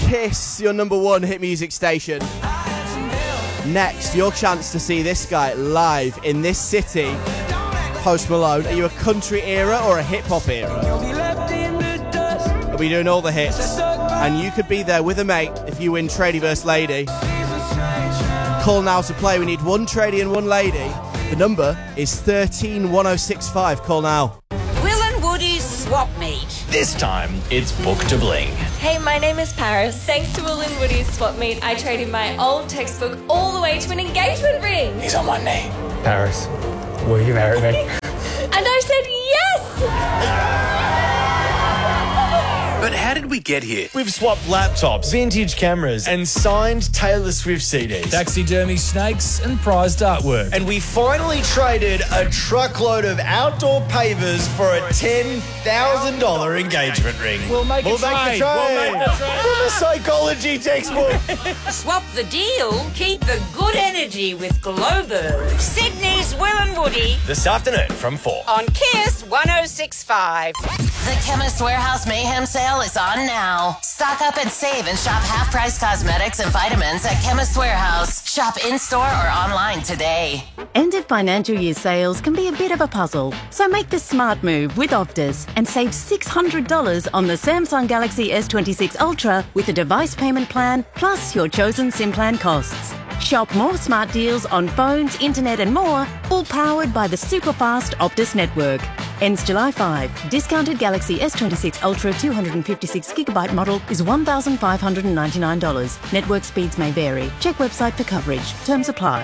Kiss, your number one hit music station. Next, your chance to see this guy live in this city. Post Malone, are you a country era or a hip-hop era? We'll be doing all the hits. And you could be there with a mate if you win Tradie vs Lady. Call now to play. We need one tradie and one lady. The number is 131065. Call now. Will and Woody's swap meet. This time, it's Book to Bling. Hey, my name is Paris. Thanks to Will and Woody's swap meet, I traded my old textbook all the way to an engagement ring. He's on my knee. Paris, will you marry me? And I said yes! But how did we get here? We've swapped laptops, vintage cameras, and signed Taylor Swift CDs. Taxidermy snakes and prized artwork. And we finally traded a truckload of outdoor pavers for a $10,000 engagement ring. We'll make the trade. From a psychology textbook. Swap the deal, keep the good energy with Glowbird. Sydney's Will and Woody. This afternoon from 4. On Kiss 106.5. The Chemist Warehouse Mayhem sale is on now. Stock up and save and shop half-price cosmetics and vitamins at Chemist Warehouse. Shop in-store or online today. End of financial year sales can be a bit of a puzzle, so make the smart move with Optus and save $600 on the Samsung Galaxy S26 Ultra with a device payment plan plus your chosen SIM plan costs. Shop more smart deals on phones, internet and more, all powered by the super-fast Optus network. Ends July 5. Discounted Galaxy S26 Ultra 256GB model is $1,599. Network speeds may vary. Check website for coverage. Terms apply.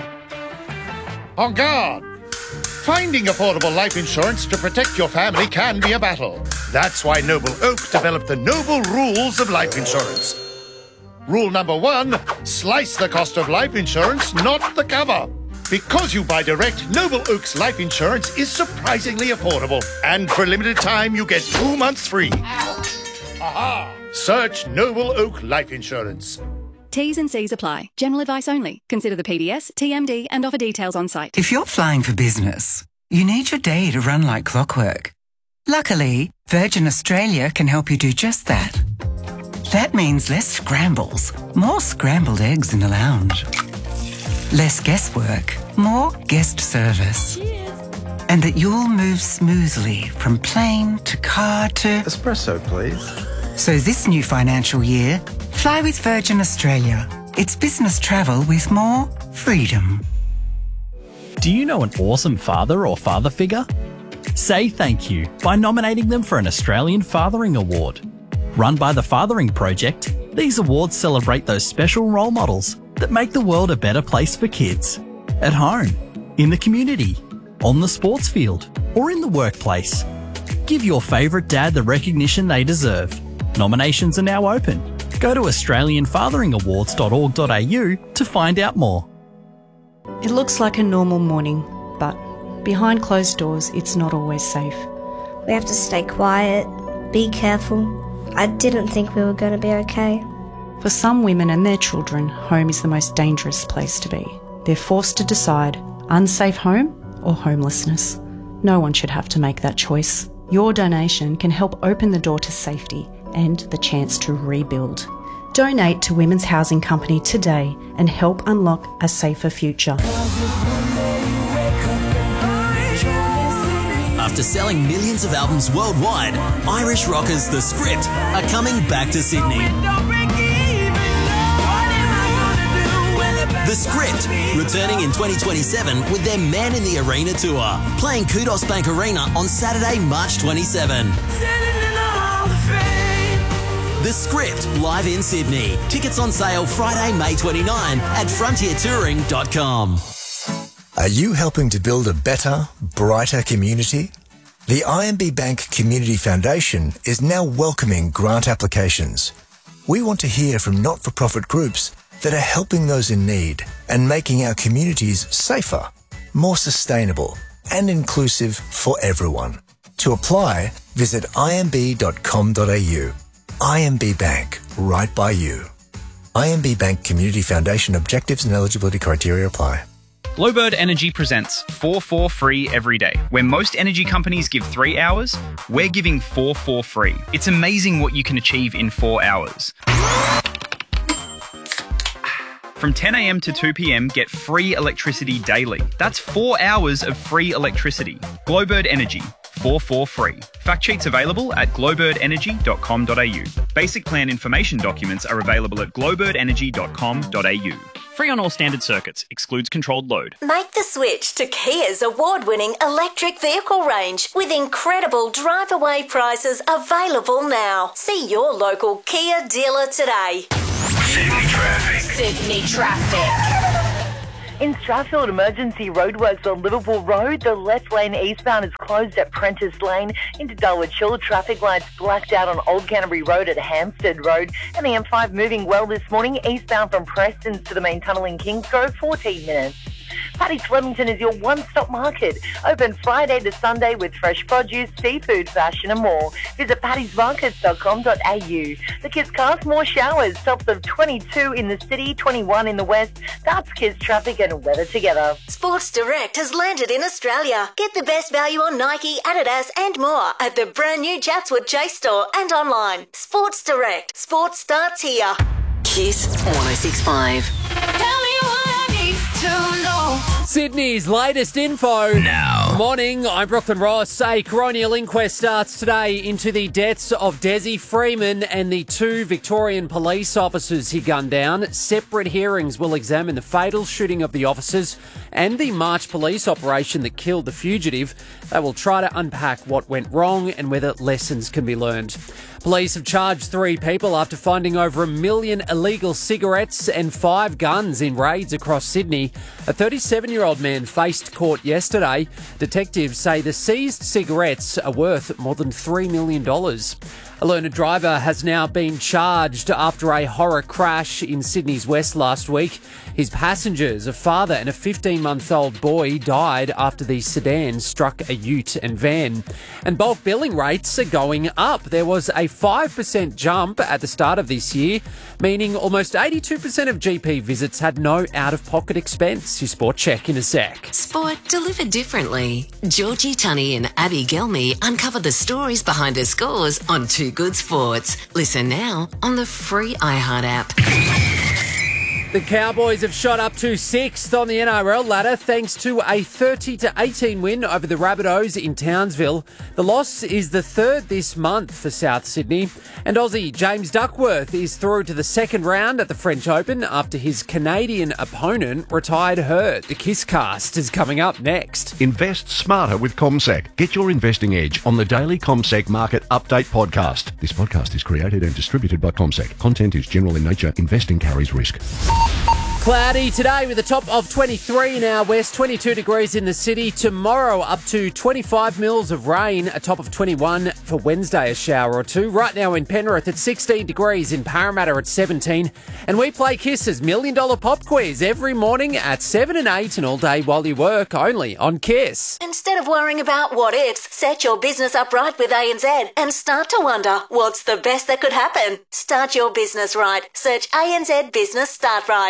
On guard! Finding affordable life insurance to protect your family can be a battle. That's why Noble Oak developed the Noble Rules of Life Insurance. Rule number 1, slice the cost of life insurance, not the cover. Because you buy direct, Noble Oak's life insurance is surprisingly affordable. And for a limited time, you get 2 months free. Aha! Search Noble Oak Life Insurance. T's and C's apply. General advice only. Consider the PDS, TMD and offer details on site. If you're flying for business, you need your day to run like clockwork. Luckily, Virgin Australia can help you do just that. That means less scrambles, more scrambled eggs in the lounge. Less guesswork, more guest service. Cheers. And that you'll move smoothly from plane to car to... Espresso, please. So this new financial year, fly with Virgin Australia. It's business travel with more freedom. Do you know an awesome father or father figure? Say thank you by nominating them for an Australian Fathering Award. Run by the Fathering Project, these awards celebrate those special role models that make the world a better place for kids. At home, in the community, on the sports field, or in the workplace. Give your favourite dad the recognition they deserve. Nominations are now open. Go to australianfatheringawards.org.au to find out more. It looks like a normal morning, but behind closed doors, it's not always safe. We have to stay quiet, be careful. I didn't think we were going to be okay. For some women and their children, home is the most dangerous place to be. They're forced to decide unsafe home or homelessness. No one should have to make that choice. Your donation can help open the door to safety and the chance to rebuild. Donate to Women's Housing Company today and help unlock a safer future. After selling millions of albums worldwide, Irish rockers The Script are coming back to Sydney. The Script, returning in 2027 with their Man in the Arena tour, playing Kudos Bank Arena on Saturday, March 27. The Script, live in Sydney. Tickets on sale Friday, May 29 at frontiertouring.com. Are you helping to build a better, brighter community? The IMB Bank Community Foundation is now welcoming grant applications. We want to hear from not-for-profit groups that are helping those in need and making our communities safer, more sustainable and inclusive for everyone. To apply, visit imb.com.au. IMB Bank, right by you. IMB Bank Community Foundation objectives and eligibility criteria apply. Glowbird Energy presents 4 for free every day. Where most energy companies give 3 hours, we're giving 4 for free. It's amazing what you can achieve in 4 hours. From 10 a.m. to 2 p.m, get free electricity daily. That's 4 hours of free electricity. Glowbird Energy. 4 free. Fact sheets available at glowbirdenergy.com.au. Basic plan information documents are available at glowbirdenergy.com.au. Free on all standard circuits. Excludes controlled load. Make the switch to Kia's award-winning electric vehicle range with incredible drive-away prices available now. See your local Kia dealer today. Sydney traffic. Sydney traffic. In Strathfield, emergency roadworks on Liverpool Road. The left lane eastbound is closed at Prentice Lane. Into Darwood Chill, traffic lights blacked out on Old Canterbury Road at Hampstead Road. And the M5 moving well this morning, eastbound from Preston's to the main tunnel in Kingsgrove, 14 minutes. Paddy's Flemington is your one-stop market. Open Friday to Sunday with fresh produce, seafood, fashion and more. Visit paddysmarkets.com.au. The Kids Cast more showers. Tops of 22 in the city, 21 in the west. That's Kids traffic and weather together. Sports Direct has landed in Australia. Get the best value on Nike, Adidas and more at the brand new Chatswood Chase store and online. Sports Direct. Sports starts here. Kiss 106.5. Tell me what I need to know. Sydney's latest info. Now. Morning, I'm Brooklyn Ross. A coronial inquest starts today into the deaths of Desi Freeman and the 2 Victorian police officers he gunned down. Separate hearings will examine the fatal shooting of the officers and the March police operation that killed the fugitive. They will try to unpack what went wrong and whether lessons can be learned. Police have charged 3 people after finding over 1 million illegal cigarettes and 5 guns in raids across Sydney. A 37-year-old man faced court yesterday. Detectives say the seized cigarettes are worth more than $3 million. A learner driver has now been charged after a horror crash in Sydney's west last week. His passengers, a father and a 15-month-old boy, died after the sedan struck a ute and van. And bulk billing rates are going up. There was a 5% jump at the start of this year, meaning almost 82% of GP visits had no out-of-pocket expense. Your Sport Check in a sec. Sport delivered differently. Georgie Tunney and Abby Gelmy uncover the stories behind their scores on Too Good Sports. Listen now on the free iHeart app. The Cowboys have shot up to 6th on the NRL ladder thanks to a 30-18 win over the Rabbitohs in Townsville. The loss is the 3rd this month for South Sydney. And Aussie James Duckworth is through to the second round at the French Open after his Canadian opponent retired hurt. The Kiss Cast is coming up next. Invest smarter with CommSec. Get your investing edge on the daily CommSec Market Update podcast. This podcast is created and distributed by CommSec. Content is general in nature. Investing carries risk. Cloudy today with a top of 23 in our west, 22 degrees in the city. Tomorrow up to 25 mils of rain, a top of 21 for Wednesday, a shower or two. Right now in Penrith at 16 degrees, in Parramatta at 17. And we play Kiss's $1 Million Pop Quiz every morning at 7 and 8 and all day while you work, only on Kiss. Instead of worrying about what ifs, set your business up right with ANZ and start to wonder what's the best that could happen. Start your business right. Search ANZ Business Start Right.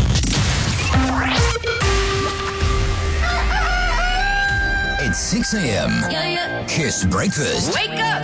It's 6 a.m. Kiss Breakfast. Wake up.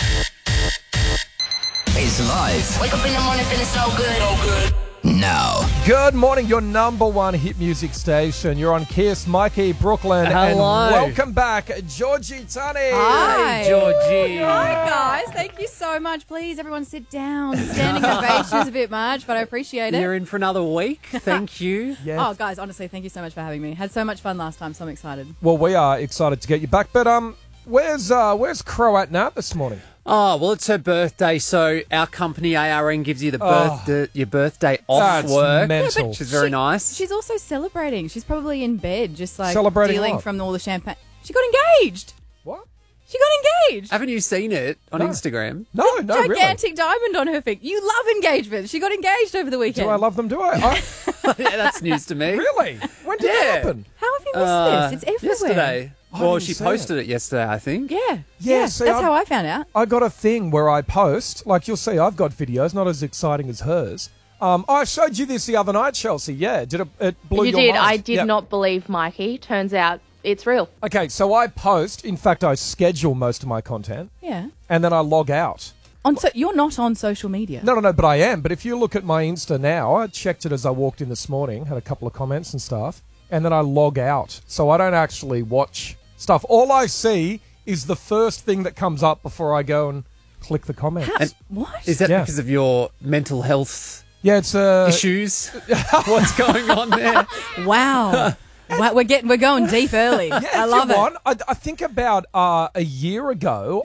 It's live. Wake up in the morning feeling so good. Now. Good morning, your number one hit music station. You're on Kiss, Mikey, Brooklyn, Hello. and welcome back, Georgie Tunney. Hi, Georgie. Hi, guys. Thank you so much. Please, everyone sit down. Standing ovation is a bit much, but I appreciate it. You're in for another week. Thank you. Yes. Oh, guys, honestly, thank you so much for having me. Had so much fun last time, so I'm excited. Well, we are excited to get you back, but where's Crow at now this morning? Oh, well, it's her birthday, so our company, ARN, gives you your birthday off work, mental. which is very nice. She's also celebrating. She's probably in bed, just like Celebrating dealing what? from all the champagne. She got engaged. What? She got engaged. Haven't you seen it on Instagram? No, really. Gigantic diamond on her finger. You love engagements. She got engaged over the weekend. Do I love them? Do I? Yeah, that's news to me. Really? When did that happen? How have you missed this? It's everywhere. Yesterday. I Well, didn't she see posted it yesterday, I think. Yeah. See, That's how I found out. I got a thing where I post, like you'll see, I've got videos, not as exciting as hers. I showed you this the other night, Chelsea. Yeah, did it blew your mind? I did Yep. not believe Mikey. Turns out it's real. Okay, so I post. In fact, I schedule most of my content. Yeah. And then I log out. You're not on social media. No, but I am. But if you look at my Insta now, I checked it as I walked in this morning, had a couple of comments and stuff, and then I log out. So I don't actually watch stuff. All I see is the first thing that comes up before I go and click the comments. What? Is that because of your mental health it's issues? What's going on there? Wow. Wow, we're going deep early. I love it. I think about a year ago,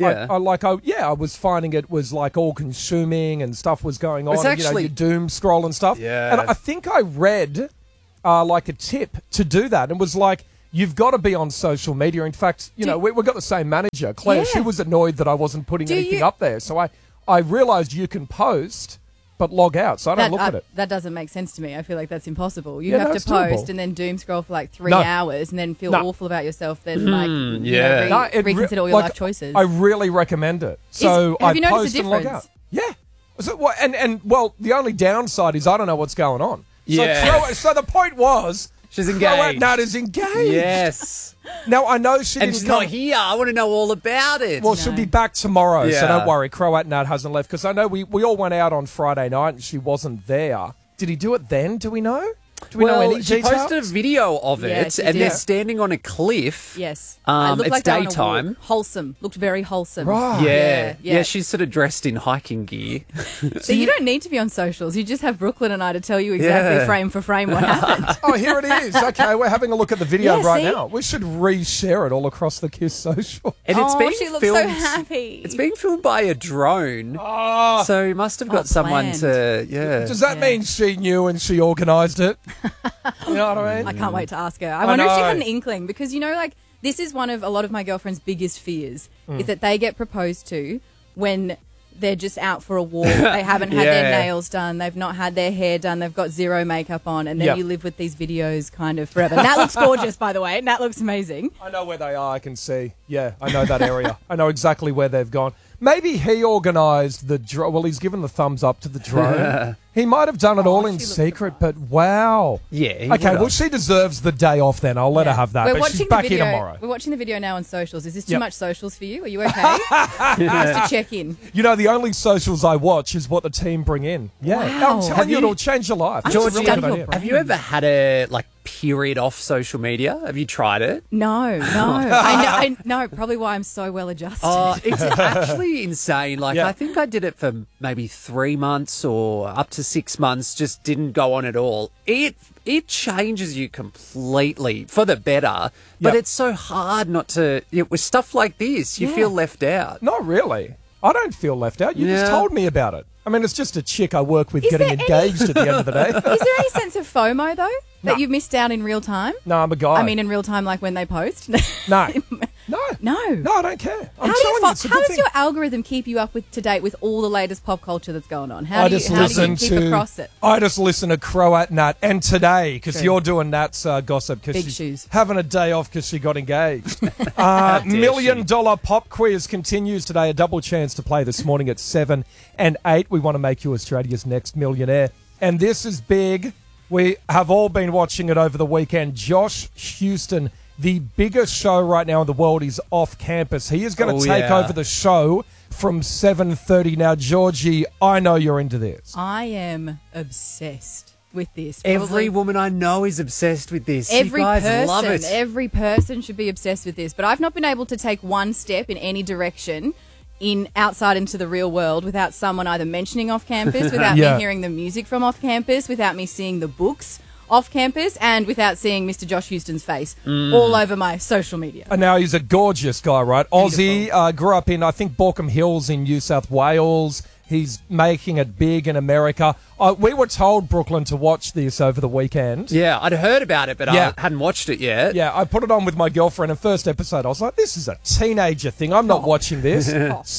I was finding it was like all consuming and stuff was going on. It's actually you doom scroll and stuff. Yeah. And I think I read like a tip to do that. It was like, you've got to be on social media. In fact, we've got the same manager, Claire. She was annoyed that I wasn't putting anything up there. So I realised you can post but log out, so I don't look at it. That doesn't make sense to me. I feel like that's impossible. You have to post and then doom scroll for like 3 hours and then feel awful about yourself, then reconsider all your life choices. I really recommend it. So have you I noticed post a and log difference? out. Yeah. So, the only downside is I don't know what's going on. Yeah. So the point was, she's engaged. Nat is engaged. Yes. Now, I know she didn't she's not here. I want to know all about it. Well, she'll be back tomorrow, so Yeah. don't worry. Croat Nat hasn't left, because I know we all went out on Friday night and she wasn't there. Did he do it then? Do we know? Do we know any she details? posted a video of it, Yes, she and did. they're standing on a cliff. Yes. It It's looked like they were on a walk. daytime. Wholesome. Looked very wholesome. Right. Yeah, she's sort of dressed in hiking gear. So you don't need to be on socials. You just have Brooklyn and I to tell you exactly frame for frame what happened. Oh, here it is. Okay, we're having a look at the video right see? now. We should re-share it all across the Kiss social. And it's being she looks filmed, so happy. It's being filmed by a drone. Oh. So he must have got someone planned. to, Does that mean she knew and she organised it? You know what I mean? I can't wait to ask her. I wonder if she know. had an inkling, because, this is one of a lot of my girlfriend's biggest fears, is that they get proposed to when they're just out for a walk. They haven't had their nails done. They've not had their hair done. They've got zero makeup on. And then you live with these videos kind of forever. Nat looks gorgeous, by the way. Nat looks amazing. I know where they are, I can see. Yeah, I know that area. I know exactly where they've gone. Maybe he organised the drone. Well, he's given the thumbs up to the drone. He might have done it all in secret, but wow. Yeah. Okay, well, she deserves the day off then. I'll let her have that. We're But watching she's back the video. here tomorrow. We're watching the video now on socials. Is this too Yep. much socials for you? Are you okay? Just to check in. You know, the only socials I watch is what the team bring in. Yeah. Wow. I'm telling Have you, you- it'll change your life. It's a Georgie, really good idea. have you ever had a period off social media? Have you tried it? No. I know probably why I'm so well adjusted. It's actually insane. I think I did it for maybe 3 months or up to 6 months, just didn't go on at all. It changes you completely for the better, but it's so hard not to, with stuff like this, you feel left out. Not really. I don't feel left out. You just told me about it. I mean, it's just a chick I work with Is getting there engaged at the end of the day. Is there any sense of FOMO, though, that you've missed out in real time? No, I'm a guy. I mean, in real time, like when they post? No. No, I don't care. I'm How telling you, it's a good does thing. your algorithm keep you up to date with all the latest pop culture that's going on? How do you keep across it? I just listen to Croat Nat and Today, because True. you're doing Nat's gossip because Big she's shoes. having a day off because she got engaged. $1 million pop quiz continues today. A double chance to play this morning at 7 and 8. We want to make you Australia's next millionaire. And this is big. We have all been watching it over the weekend. Josh Houston, the biggest show right now in the world, is off campus. He is going to take over the show from 7:30. Now, Georgie, I know you're into this. I am obsessed with this. Every woman I know is obsessed with this. Every you guys love it. Every person should be obsessed with this. But I've not been able to take one step in any direction outside into the real world without someone either mentioning off campus, without me hearing the music from off campus, without me seeing the books off campus, and without seeing Mr. Josh Houston's face all over my social media. And now he's a gorgeous guy, right? Aussie, grew up in, I think, Borkham Hills in New South Wales. He's making it big in America. We were told, Brooklyn, to watch this over the weekend. Yeah, I'd heard about it, but I hadn't watched it yet. Yeah, I put it on with my girlfriend. And first episode, I was like, this is a teenager thing. I'm not watching this.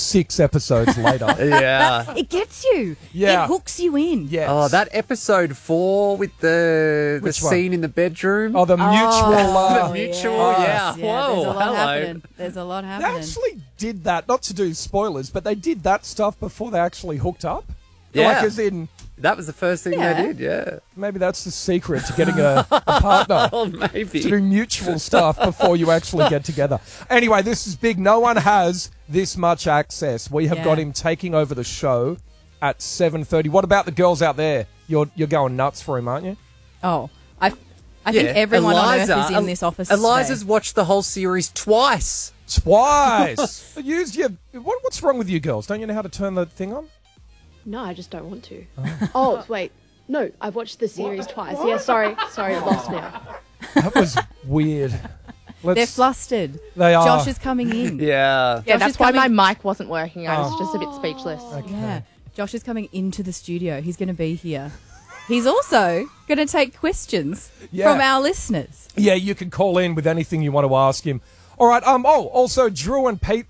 6 episodes later. Yeah. It gets you. Yeah. It hooks you in. Yes. Oh, that episode 4 with the Which one? scene in the bedroom. Oh, the mutual. The mutual, yeah. Whoa, there's a lot hello. happening. There's a lot They happening. actually did that, not to do spoilers, but they did that stuff before they actually hooked up. Yeah. Like, as in, That was the first thing they did, yeah. Maybe that's the secret to getting a partner. Oh, maybe. To do mutual stuff before you actually get together. Anyway, this is big. No one has this much access. We have got him taking over the show at 7:30. What about the girls out there? You're going nuts for him, aren't you? Oh, I think everyone on Earth is in this office Eliza's today. watched the whole series twice. Twice. What's wrong with you girls? Don't you know how to turn the thing on? No, I just don't want to. Oh, wait. No, I've watched the series twice. Yeah, sorry, lost now. That was weird. They're flustered. They are. Josh is coming in. Yeah. That's why my mic wasn't working. I was just a bit speechless. Okay. Yeah. Josh is coming into the studio. He's going to be here. He's also going to take questions from our listeners. Yeah, you can call in with anything you want to ask him. All right. Also, Drew and Pete